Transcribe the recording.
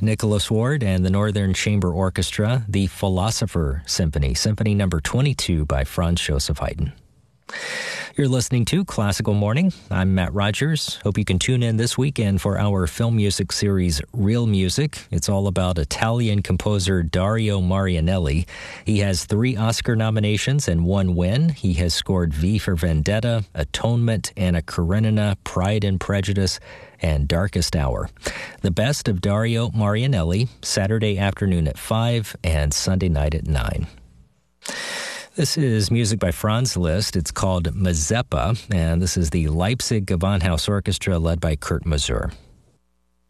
Nicholas Ward and the Northern Chamber Orchestra, The Philosopher Symphony, Symphony number 22 by Franz Joseph Haydn. You're listening to Classical Morning. I'm Matt Rogers. Hope you can tune in this weekend for our film music series, Real Music. It's all about Italian composer Dario Marianelli. He has 3 Oscar nominations and 1 win. He has scored V for Vendetta, Atonement, Anna Karenina, Pride and Prejudice, and Darkest Hour. The best of Dario Marianelli, Saturday afternoon at 5 and Sunday night at 9. This is music by Franz Liszt. It's called Mazeppa, and this is the Leipzig Gewandhaus Orchestra led by Kurt Masur.